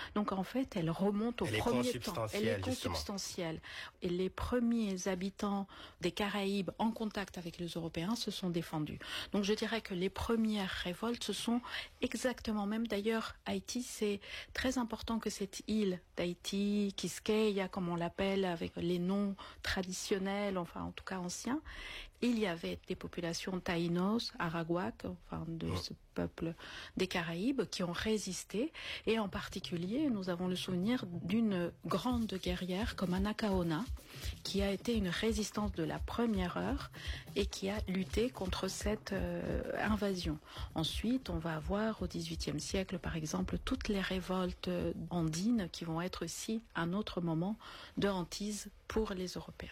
Donc en fait, elle remonte au premier temps. Elle est consubstantielle. Et les premiers habitants des Caraïbes en contact avec les Européens se sont défendus. Donc je dirais que les premières révoltes, ce sont exactement, même d'ailleurs, Haïti, c'est très important que cette île d'Haïti, Quisqueya, comme on l'appelle, avec les noms traditionnels, enfin en tout cas anciens, il y avait des populations taïnos, arawak, enfin de ce peuple des Caraïbes qui ont résisté, et en particulier nous avons le souvenir d'une grande guerrière comme Anacaona qui a été une résistance de la première heure et qui a lutté contre cette invasion. Ensuite on va avoir au XVIIIe siècle par exemple toutes les révoltes andines qui vont être aussi un autre moment de hantise pour les Européens.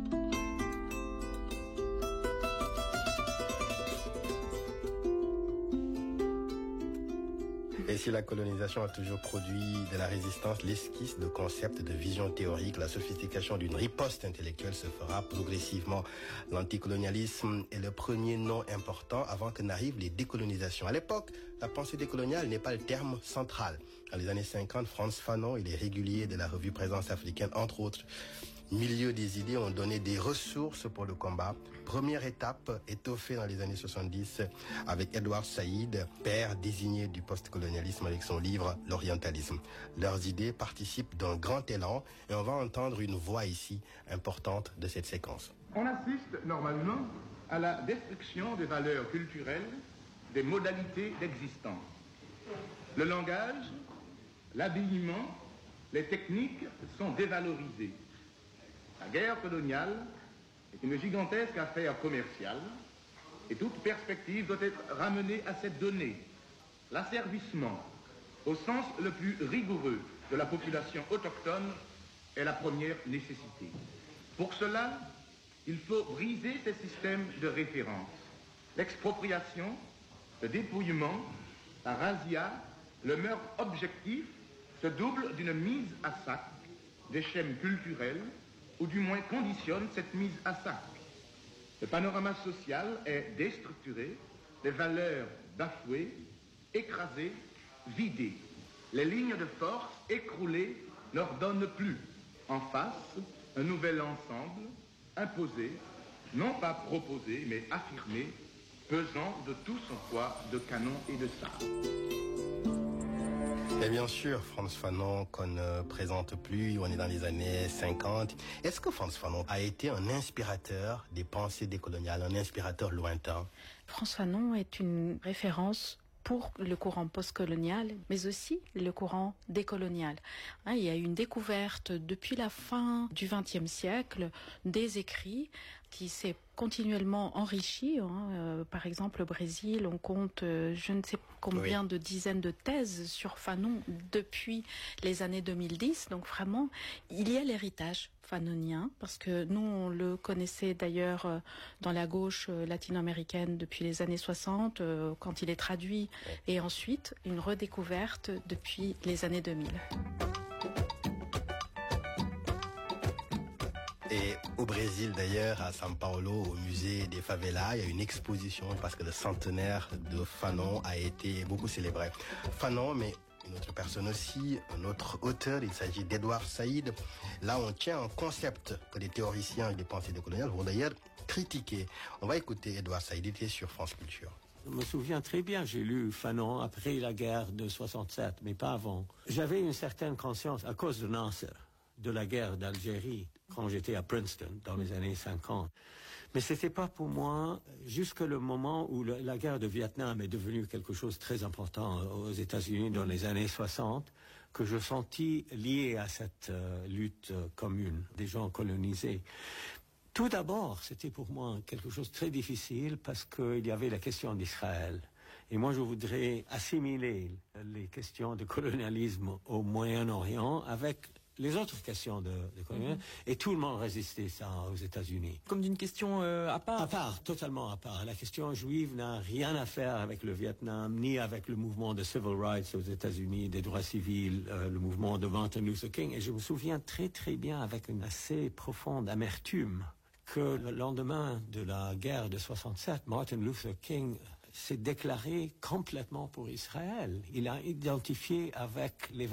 Et si la colonisation a toujours produit de la résistance, l'esquisse de concepts, de visions théoriques, la sophistication d'une riposte intellectuelle se fera progressivement. L'anticolonialisme est le premier nom important avant que n'arrivent les décolonisations. À l'époque, la pensée décoloniale n'est pas le terme central. Dans les années 50, Frantz Fanon et les réguliers de la revue Présence africaine, entre autres, milieu des idées, ont donné des ressources pour le combat. Première étape étoffée dans les années 70 avec Edward Saïd, père désigné du post-colonialisme avec son livre L'orientalisme. Leurs idées participent d'un grand élan et on va entendre une voix ici importante de cette séquence. On assiste normalement à la destruction des valeurs culturelles, des modalités d'existence. Le langage, l'habillement, les techniques sont dévalorisés. La guerre coloniale est une gigantesque affaire commerciale et toute perspective doit être ramenée à cette donnée. L'asservissement, au sens le plus rigoureux de la population autochtone, est la première nécessité. Pour cela, il faut briser ces systèmes de référence. L'expropriation, le dépouillement, la razzia, le meurtre objectif se doublent d'une mise à sac des schèmes culturels ou du moins conditionne cette mise à sac. Le panorama social est déstructuré, les valeurs bafouées, écrasées, vidées. Les lignes de force écroulées n'ordonnent plus. En face, un nouvel ensemble, imposé, non pas proposé, mais affirmé, pesant de tout son poids de canon et de sabre. Et bien sûr, Frantz Fanon qu'on ne présente plus, on est dans les années 50. Est-ce que Frantz Fanon a été un inspirateur des pensées décoloniales, un inspirateur lointain? Frantz Fanon est une référence pour le courant postcolonial, mais aussi le courant décolonial. Il y a eu une découverte depuis la fin du XXe siècle des écrits qui s'est continuellement enrichi. Par exemple, au Brésil, on compte je ne sais combien de dizaines de thèses sur Fanon depuis les années 2010. Donc vraiment, il y a l'héritage fanonien, parce que nous, on le connaissait d'ailleurs dans la gauche latino-américaine depuis les années 60, quand il est traduit, et ensuite une redécouverte depuis les années 2000. Et au Brésil d'ailleurs, à São Paulo, au musée des favelas, il y a une exposition parce que le centenaire de Fanon a été beaucoup célébré. Fanon, mais une autre personne aussi, un autre auteur, il s'agit d'Edward Saïd. Là, on tient un concept que les théoriciens et les pensées décoloniales vont d'ailleurs critiquer. On va écouter Edward Saïd, il était sur France Culture. Je me souviens très bien, j'ai lu Fanon après la guerre de 67, mais pas avant. J'avais une certaine conscience, à cause de Nasser, de la guerre d'Algérie, quand j'étais à Princeton, dans les années 50. Mais c'était pas pour moi, jusqu'à le moment où la guerre de Vietnam est devenue quelque chose de très important aux États-Unis dans les années 60, que je sentis lié à cette lutte commune des gens colonisés. Tout d'abord, c'était pour moi quelque chose de très difficile parce qu'il y avait la question d'Israël. Et moi, je voudrais assimiler les questions de colonialisme au Moyen-Orient avec les autres questions de colonialisme. Et tout le monde résistait ça aux États-Unis. Comme d'une question à part? À part, totalement à part. La question juive n'a rien à faire avec le Vietnam, ni avec le mouvement de civil rights aux États-Unis, des droits civils, le mouvement de Martin Luther King. Et je me souviens très très bien avec une assez profonde amertume que le lendemain de la guerre de 67, Martin Luther King s'est déclaré complètement pour Israël. Il a identifié avec les